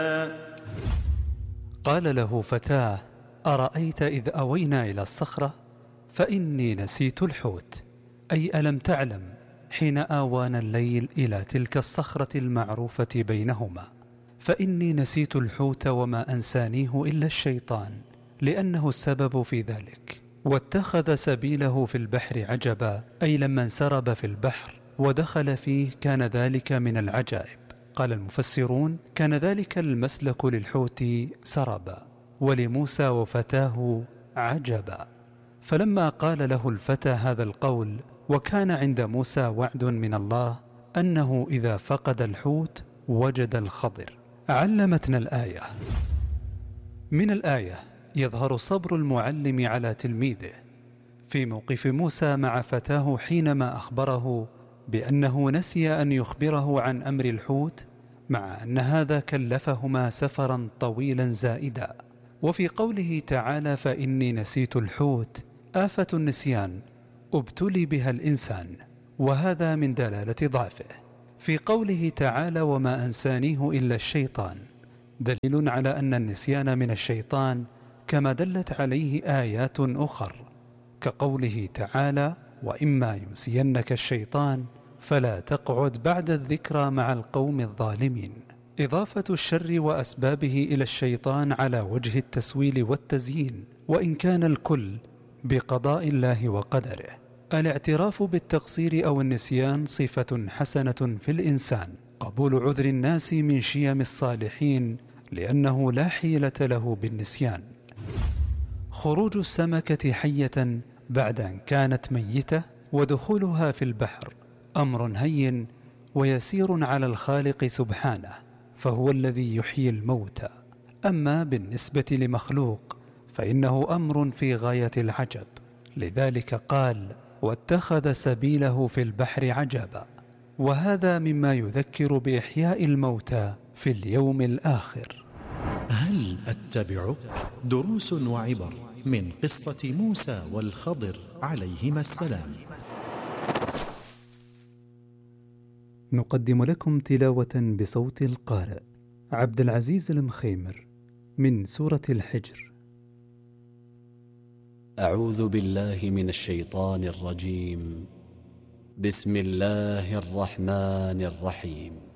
قال له فتاه: أرأيت إذ أوينا إلى الصخرة فإني نسيت الحوت، أي ألم تعلم حين آوانا الليل إلى تلك الصخرة المعروفة بينهما، فإني نسيت الحوت وما أنسانيه إلا الشيطان لأنه السبب في ذلك. واتخذ سبيله في البحر عجبا، أي لما انسرب في البحر ودخل فيه كان ذلك من العجائب. قال المفسرون: كان ذلك المسلك للحوت سربا، ولموسى وفتاه عجبا. فلما قال له الفتى هذا القول، وكان عند موسى وعد من الله أنه إذا فقد الحوت وجد الخضر، علمتنا الآية. من الآية يظهر صبر المعلم على تلميذه في موقف موسى مع فتاه حينما أخبره بأنه نسي أن يخبره عن أمر الحوت، مع أن هذا كلفهما سفرا طويلا زائدا. وفي قوله تعالى: فإني نسيت الحوت، آفة النسيان ابتلي بها الإنسان، وهذا من دلالة ضعفه. في قوله تعالى: وما أنسانيه إلا الشيطان، دليل على أن النسيان من الشيطان، كما دلت عليه آيات أخر كقوله تعالى: وإما ينسينك الشيطان فلا تقعد بعد الذكرى مع القوم الظالمين. إضافة الشر وأسبابه إلى الشيطان على وجه التسويل والتزيين، وإن كان الكل بقضاء الله وقدره. الاعتراف بالتقصير أو النسيان صفة حسنة في الإنسان، قبول عذر الناس من شيم الصالحين، لأنه لا حيلة له بالنسيان. خروج السمكة حية بعد أن كانت ميتة ودخولها في البحر أمر هين ويسير على الخالق سبحانه، فهو الذي يحيي الموتى. أما بالنسبة لمخلوق فإنه أمر في غاية العجب، لذلك قال: واتخذ سبيله في البحر عجبا. وهذا مما يذكر بإحياء الموتى في اليوم الآخر. هل أتبعك؟ دروس وعبر من قصة موسى والخضر عليهما السلام. نقدم لكم تلاوة بصوت القارئ عبد العزيز المخيمر من سورة الحجر. أعوذ بالله من الشيطان الرجيم. بسم الله الرحمن الرحيم.